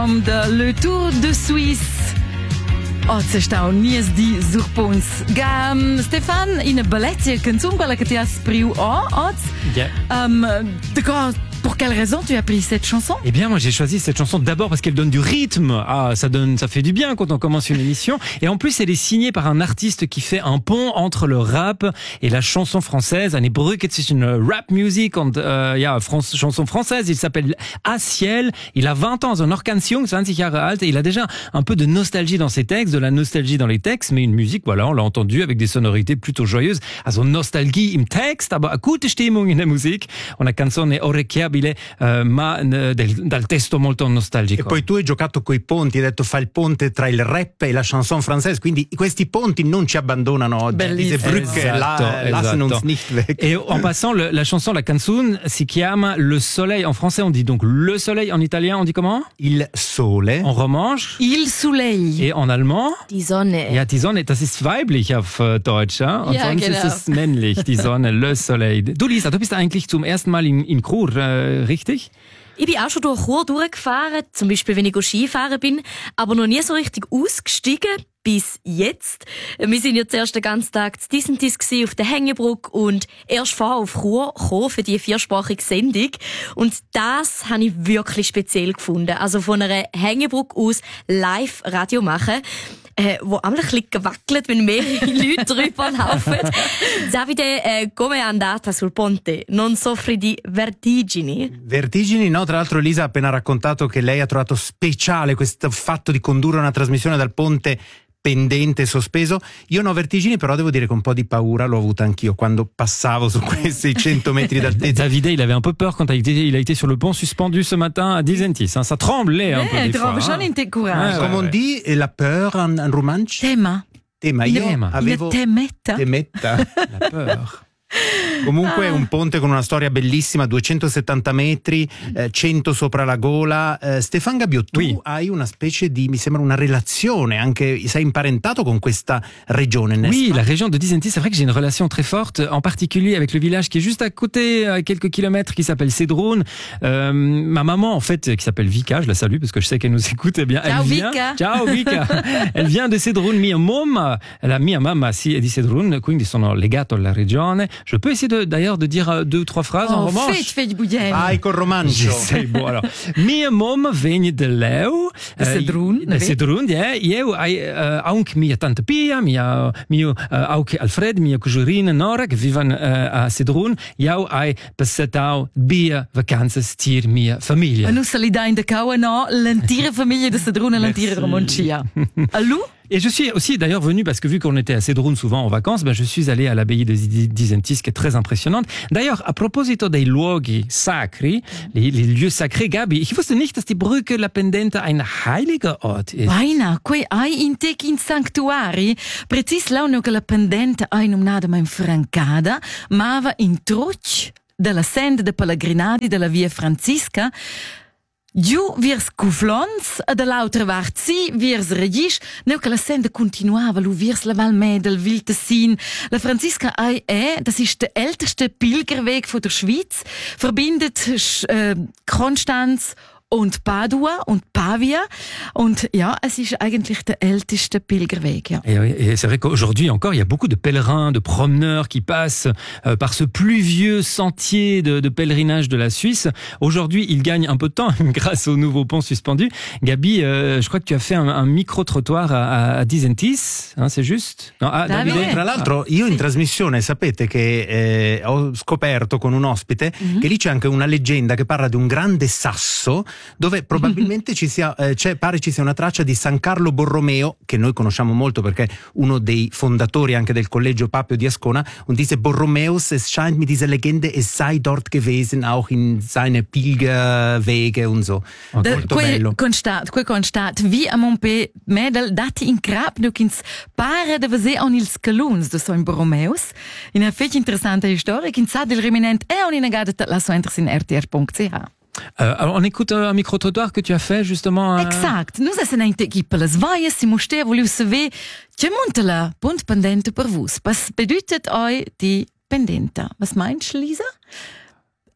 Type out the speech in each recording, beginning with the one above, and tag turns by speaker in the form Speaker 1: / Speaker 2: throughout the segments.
Speaker 1: Le Tour de Suisse. Oggi sta nies di surpons. Stefan, in bellezza canzone quella che ti ha spriu Pour quelle raison tu as pris cette chanson?
Speaker 2: Eh bien, moi, j'ai choisi cette chanson d'abord parce qu'elle donne du rythme. Ça fait du bien quand on commence une émission. Et en plus, elle est signée par un artiste qui fait un pont entre le rap et la chanson française. Eine Brücke zwischen Rap Music und chanson française. Il s'appelle Asiel. Il a 20 ans, un Orkansiung, 20 Jahre alt. Et il a déjà un peu de nostalgie dans ses textes, de la nostalgie dans les textes, mais une musique, voilà, on l'a entendu avec des sonorités plutôt joyeuses. Also Nostalgie im Text, aber gute Stimmung in der Musik. Una canzone orecchiabile, ma dal testo molto nostalgico.
Speaker 3: E poi tu hai giocato coi ponti, hai detto fa il ponte tra il rap e la chanson française, quindi questi ponti non ci abbandonano oggi. Diese Brücke lassen uns nicht weg.
Speaker 2: Et en passant, la chanson, la canzone, si chiama Le Soleil. En français, on dit donc Le Soleil. En italien, on dit comment?
Speaker 3: Il Sole.
Speaker 2: En romanche?
Speaker 1: Il Soleil.
Speaker 2: Et en allemand?
Speaker 1: Die Sonne.
Speaker 2: Ja, die Sonne, das ist weiblich auf Deutsch. Ja? Und sonst ist es männlich, die Sonne, Le Soleil. Du, Lisa, du bist eigentlich zum ersten Mal in Chur, richtig?
Speaker 4: Ich bin auch schon durch Chur durchgefahren, zum Beispiel wenn ich Skifahren bin, aber noch nie so richtig ausgestiegen bis jetzt. Wir sind ja zuerst den ganzen Tag zu Disentis auf der Hängebrücke und erst vorher auf Chur gekommen für die 4-sprachige Sendung. Und das habe ich wirklich speziell gefunden. Also von einer Hängebrücke aus live Radio machen. Wo einmal ein bisschen gewackelt, wenn mehrere Leute drüber laufen. Davide, come è andata sul ponte? Non soffri di vertigini?
Speaker 3: Vertigini? No, tra l'altro Elisa ha appena raccontato che lei ha trovato speciale questo fatto di condurre una trasmissione dal ponte pendente, sospeso. Io no vertigini, però devo dire che un po' di paura l'ho avuta anch'io quando passavo su quei 600 metri d'altezza.
Speaker 2: Davide, il avait un peu peur quand il a été sur le pont suspendu ce matin à Disentis. Ça tremblait un peu des fois.
Speaker 3: Come on dit la peur en romansch?
Speaker 1: Tema.
Speaker 3: Io avevo
Speaker 1: temetta.
Speaker 2: La peur.
Speaker 3: Comunque è un ponte con una storia bellissima, 270 metri, 100 sopra la gola. Stéphane Gabiot, tu hai una specie di, mi sembra, una relazione, anche sei imparentato con questa regione, n'est-ce
Speaker 2: Oui,
Speaker 3: pas?
Speaker 2: la région de Disentis, c'est vrai que j'ai une relation très forte, en particulier avec le village qui est juste à côté, à quelques kilomètres, qui s'appelle Cedroun. Ma maman, en fait, qui s'appelle Vika, je la salue parce que je sais qu'elle nous écoute, eh bien,
Speaker 1: Ciao,
Speaker 2: elle vient.
Speaker 1: Vika.
Speaker 2: Ciao Vika. Elle vient de Cedroun, mia mamma si è di Cedroun, quindi sono legato alla regione. Je peux essayer d'ailleurs de dire 2 ou 3 phrases en romanche.
Speaker 3: Vai col romancio.
Speaker 2: J'essaie, bon alors. Mia mom vegn de leu.
Speaker 1: Cedroun.
Speaker 2: Cedroun, ja. Eu aunc mia tante Pia, mio aunc Alfred, mia cugina Nora, che vivono a Cedroun. Jau ai passatau bia vacanzas tir mia famiglia.
Speaker 1: Nous salida in de Kaua, no, l'intire famiglia de Cedroun et l'intire romancia. Allô?
Speaker 2: Et je suis aussi d'ailleurs venu, parce que vu qu'on était à Cedroun souvent en vacances, je suis allé à l'abbaye de Disentis, qui est très impressionnante. D'ailleurs, à proposito dei luoghi sacri, les lieux sacrés, Gabi, ich wusste nicht, dass die Brücke La Pendente ein heiliger Ort ist.
Speaker 1: Baina, quei ai in tec in sanctuari, precis launo che La Pendente ai nominata mai francada, mava in truc della senda de pellegrinadi della via Francisca. Giù virs Cuflons, e dall'altra parte virs Regis, neu che la senda continuava, lu virs la Valmedel, Wiltessin. La Franziska das ist der älteste Pilgerweg von der Schweiz, verbindet Konstanz und Padua und Pavia. Und ja, es ist eigentlich der älteste Pilgerweg. Ja.
Speaker 2: Et c'est vrai qu'aujourd'hui encore, il y a beaucoup de pèlerins, de promeneurs qui passent par ce pluvieux sentier de pèlerinage de la Suisse. Aujourd'hui, ils gagnent un peu de temps grâce au nouveau pont suspendu. Gabi, je crois que tu as fait un micro-trottoir à Disentis, hein, c'est juste? No,
Speaker 3: Davide. Tra l'altro, io in trasmissione, sapete che ho scoperto con un ospite che lì c'è anche una leggenda che parla di un grande sasso dove probabilmente pare ci sia una traccia di San Carlo Borromeo, che noi conosciamo molto perché è uno dei fondatori anche del Collegio Papio di Ascona, und diese Borromeus, es scheint mit dieser Legende, es sei dort gewesen, auch in seine Pilgerwege und so.
Speaker 2: Okay.
Speaker 3: Molto bello.
Speaker 1: Quei constat, vi a Montpe medel dati in crap, nu kins pare de vese on ils caluns de so in Borromeus. In a fetch interessante storia, kins sa del reminent e on in agada la so interessin rtr.ch.
Speaker 2: Alors on écoute un micro-trottoir que tu as fait justement.
Speaker 1: Exact. Nous essen ein equipe las vaias, si moster voulu saver che montela punt pendente per vus. Was bedeutet oi die pendenta? Was meinst du, Lisa?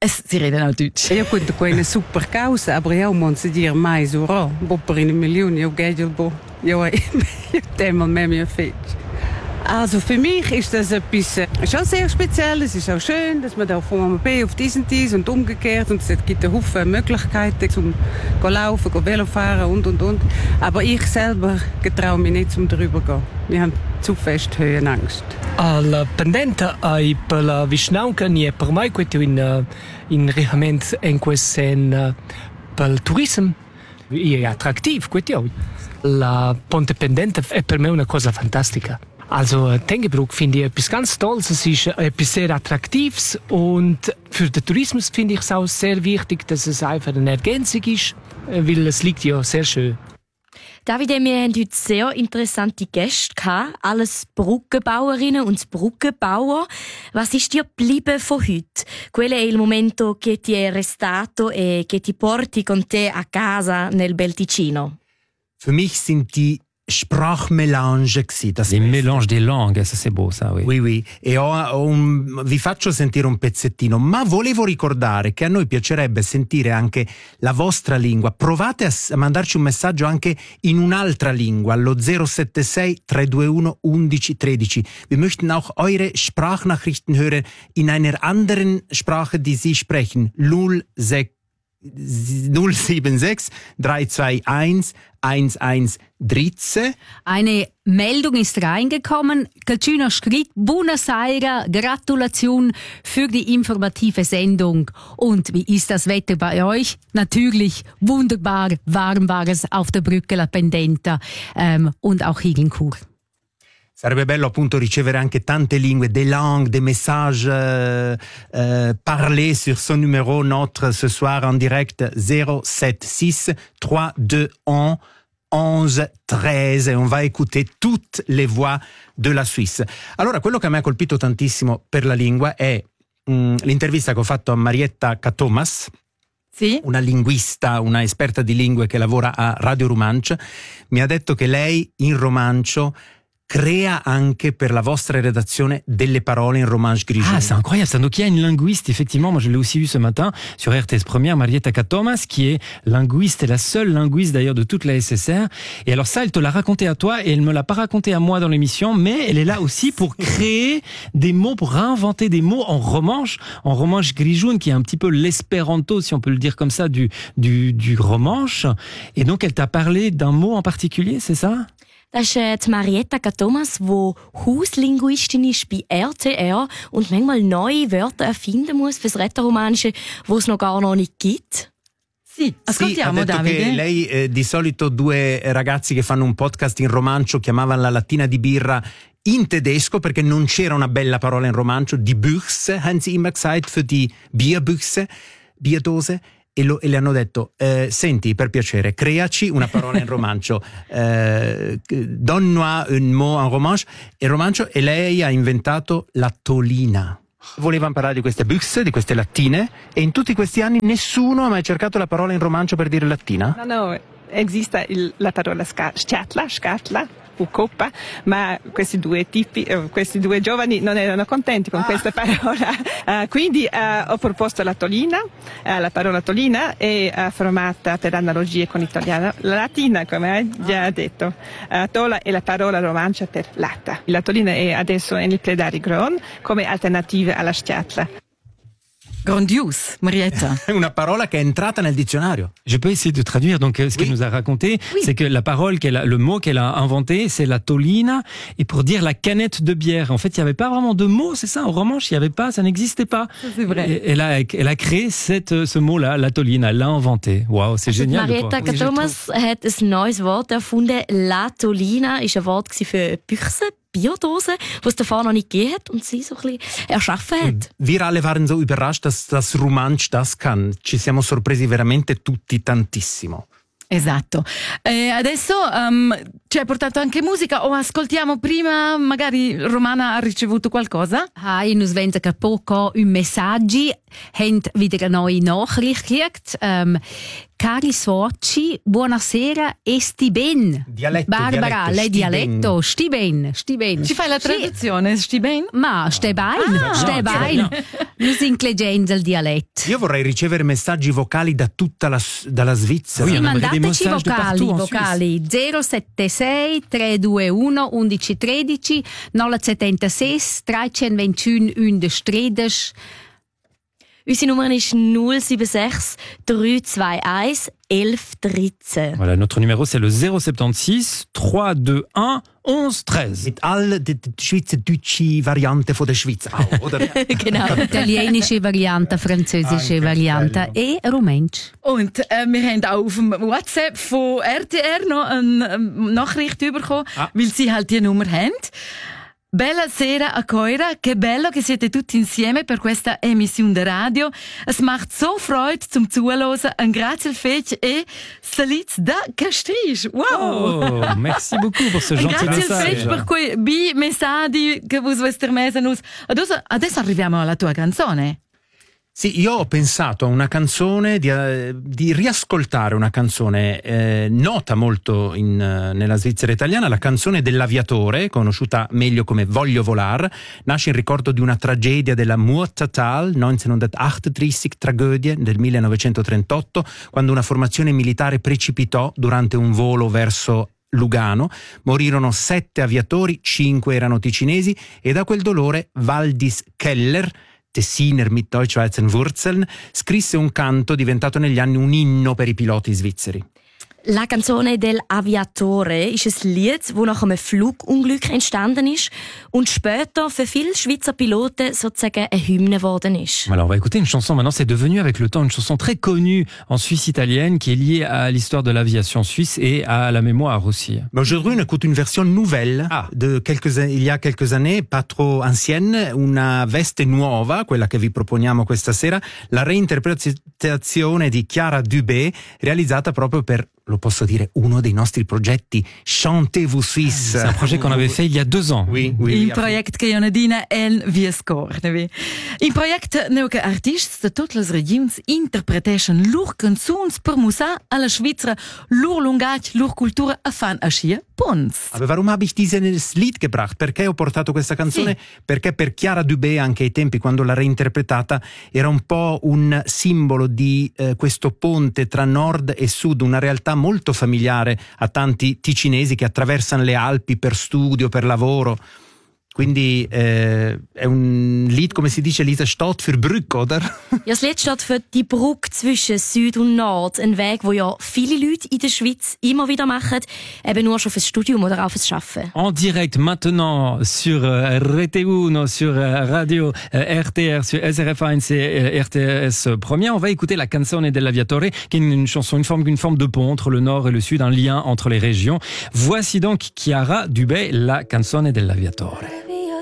Speaker 1: Sie reden auch Deutsch.
Speaker 5: Ja gut, da eine super Causa, aber ja, man se dir mais ora, bo per 1 Million, ja Geld, bo, ja, einmal mehr fetch. Also für mich ist das etwas schon sehr speziell. Es ist auch schön, dass man da von B auf dies und umgekehrt und es gibt eine Haufen Möglichkeiten zum laufen, Velo fahren und. Aber ich selber getraue mich nicht zum drüber gehen. Wir haben zu fest Höhenangst.
Speaker 6: La pendente ai per la Vischnaunca nie per mai questo in realmente in questo per il turismo è attrattivo questo. La ponte pendente è per me una cosa fantastica. Also Tengebruck finde ich etwas ganz Tolles, es ist etwas sehr Attraktives und für den Tourismus finde ich es auch sehr wichtig, dass es einfach eine Ergänzung ist, weil es liegt ja sehr schön.
Speaker 4: Davide, wir haben heute sehr interessante Gäste gehabt, alles Brückenbauerinnen und Brückenbauer. Was ist dir geblieben von heute? Qual è il momento che ti è restato e che ti porti con te a casa nel Bel Ticino?
Speaker 3: Für mich sind die Sprachmelange gsi.
Speaker 2: Les mélanges des langues, ça c'est beau, ça, oui.
Speaker 3: Oui. E vi faccio sentire un pezzettino, ma volevo ricordare che a noi piacerebbe sentire anche la vostra lingua. Provate a mandarci un messaggio anche in un'altra lingua, allo 076 321 11 13. Wir möchten auch eure Sprachnachrichten hören in einer anderen Sprache, die Sie sprechen. 076 321 1113.
Speaker 7: Eine Meldung ist reingekommen. Calcino schrieb, Buonasera, Gratulation für die informative Sendung. Und wie ist das Wetter bei euch? Natürlich wunderbar warm war es auf der Brücke La Pendenta und auch hier in Chur.
Speaker 3: Sarebbe bello appunto ricevere anche tante lingue, des langues, des messages parlés sur ce numéro notre ce soir en direct 076 321 11 13 et on va écouter toutes les voix de la Suisse. Allora, quello che a me ha colpito tantissimo per la lingua è l'intervista che ho fatto a Marietta Catomas.
Speaker 1: Sì?
Speaker 3: Una linguista, una esperta di lingue che lavora a Radio Romancio. Mi ha detto che lei in romancio crea anche per la vostra rédaction delle parole in romanche grigione.
Speaker 2: Ah, c'est incroyable. Donc il y a une linguiste, effectivement, moi je l'ai aussi vu ce matin sur RTS Première, Marietta Catomas, qui est linguiste, et la seule linguiste d'ailleurs de toute la SSR. Et alors ça, elle te l'a raconté à toi et elle me l'a pas raconté à moi dans l'émission, mais elle est là aussi pour créer des mots, pour réinventer des mots en romanche grigione, qui est un petit peu l'espéranto, si on peut le dire comme ça, du romanche. Et donc elle t'a parlé d'un mot en particulier, c'est ça?
Speaker 4: Das ist Marietta Catomas, die Hauslinguistin ist bei RTR und manchmal neue Wörter erfinden muss fürs Rätoromanische, die es noch gar noch nicht gibt.
Speaker 1: Sì, ascoltiamo,
Speaker 3: ha detto
Speaker 1: Davide.
Speaker 3: Che lei di solito due ragazzi che fanno un podcast in romancio chiamavano la lattina di birra in tedesco perché non c'era una bella parola in romancio. Die Büchse, haben sie immer gesagt, für die Bierbüchse, Bierdose. E le hanno detto, senti, per piacere, creaci una parola in romancio, donne-moi un mot en romancio, e lei ha inventato la tolina. Volevano parlare di queste Büchse, di queste lattine, e in tutti questi anni nessuno ha mai cercato la parola in romancio per dire lattina?
Speaker 8: No, esiste la parola scatla o coppa, ma questi due giovani non erano contenti con questa parola, quindi ho proposto la tolina, la parola tolina è formata per analogie con l'italiano, la latina, come hai già detto, tola è la parola romancia per latta. La tolina è adesso nel Pledari Gron come alternativa alla scatla.
Speaker 1: Grandiose, Marietta.
Speaker 3: Una parola che è entrata nel dizionario.
Speaker 2: Je peux essayer de traduire. Donc, ce qu'elle nous a raconté, c'est que le mot qu'elle a inventé, c'est la tolina, et pour dire la canette de bière. En fait, il n'y avait pas vraiment de mot, c'est ça, en romanche, il n'y avait pas, ça n'existait pas.
Speaker 1: C'est vrai.
Speaker 2: Et elle a créé ce mot-là, la tolina, elle l'a inventé. Wow, c'est génial.
Speaker 4: Marietta Catomas hat ein neues Wort erfunden. La tolina ist ein Wort für Büchse, Bierdose, die es davor noch nicht gegeben hat und sie so ein bisschen erschaffen hat.
Speaker 3: Wir alle waren so überrascht, dass das Romansch das kann. Ci siamo sorpresi veramente tutti tantissimo.
Speaker 1: Esatto. Adesso ci hai portato anche musica o ascoltiamo prima, magari Romana ha ricevuto qualcosa?
Speaker 7: Hi, nus venza che poco un messaggi, hent wieder eine neue Nachricht gekriegt. Cari soci, buonasera e sti ben.
Speaker 3: Dialetto,
Speaker 7: Barbara, lei dialetto, sti ben.
Speaker 1: Ci fai la traduzione, sti bene?
Speaker 7: Ma stai bene. Nus inclegenza il dialetto.
Speaker 3: Io vorrei ricevere messaggi vocali dalla Svizzera.
Speaker 2: Oui,
Speaker 7: Sì,
Speaker 2: on aimerait des
Speaker 7: mandateci
Speaker 2: messages de partout en
Speaker 7: vocali 076 321 1113 976 321 1113.
Speaker 4: Unsere Nummer ist 076 321 1113.
Speaker 2: Voilà, notre numéro c'est le 076 321 1113.
Speaker 3: Mit all die schweizerdeutsche Variante von der Schweiz auch, oder?
Speaker 4: Genau.
Speaker 7: Italienische Variante, französische Variante e Rumänsch.
Speaker 1: Und wir haben auch auf dem WhatsApp von RTR noch eine Nachricht bekommen, weil sie halt die Nummer haben. Bella sera a Coira, che bello che siete tutti insieme per questa emissione di radio. Es macht so Freude zum Zuhören. Ein grazie fetch e salits da Castrice. Wow!
Speaker 2: Oh, merci beaucoup pour ce gentil
Speaker 1: Grazie fetch
Speaker 2: message.
Speaker 1: per quei bi messaggi che voi vostri mesi. Adesso arriviamo alla tua canzone.
Speaker 3: Sì, io ho pensato a una canzone, di riascoltare una canzone nota molto nella Svizzera italiana, la canzone dell'aviatore, conosciuta meglio come Voglio volar, nasce in ricordo di una tragedia della Murtatal 1938, tragedie del 1938, quando una formazione militare precipitò durante un volo verso Lugano, morirono 7 aviatori, 5 erano ticinesi e da quel dolore Valdis Keller, Tessiner mit deutsch-schweizer Wurzeln, scrisse un canto diventato negli anni un inno per i piloti svizzeri.
Speaker 4: La canzone del Aviatore ist ein Lied, das nach einem Flugunglück entstanden ist und später für viele Schweizer Piloten sozusagen eine Hymne geworden ist.
Speaker 2: Alors on va écouter une chanson, maintenant c'est devenu avec le temps une chanson très connue en Suisse italienne qui est liée à l'histoire de l'aviation suisse et à la mémoire aussi.
Speaker 3: Mais aujourd'hui on écoute une version nouvelle il y a quelques années, pas trop ancienne, una veste nuova, quella che vi proponiamo questa sera, la reinterpretazione di Chiara Dubé, realizzata proprio per, lo posso dire, uno dei nostri progetti Chantez-vous Suisse.
Speaker 2: C'est un projet qu'on avait fait il y a 2 ans.
Speaker 3: Oui.
Speaker 1: Il project che Jonadina en wie scorne. Il project neuke artists de totes les regions interpretation lur canzuns per musa alla Schweizer lur lungatg lur cultura a fan aschia pons.
Speaker 3: Aber warum habe ich dieses Lied gebracht? Perché ho portato questa canzone? Sì. Perché per Chiara Dubé, anche ai tempi quando l'ha reinterpretata, era un po' un simbolo di questo ponte tra nord e sud, una realtà molto familiare a tanti ticinesi che attraversano le Alpi per studio, per lavoro. Quindi è un Lied, come si dice, Lisa, steht für Brücke, oder?
Speaker 4: Ja, das Lied steht für die Brücke zwischen Süd und Nord. Ein Weg, wo ja viele Leute in der Schweiz immer wieder machen, eben nur schon fürs Studium oder auch fürs Arbeiten.
Speaker 2: En direct maintenant sur RT1, sur Radio RTR, sur SRF1 et RTS Première, on va écouter la canzone dell'aviatore, qui est une chanson, une forme de pont entre le nord et le sud, un lien entre les régions. Voici donc Chiara Dubé, la canzone dell'aviatore.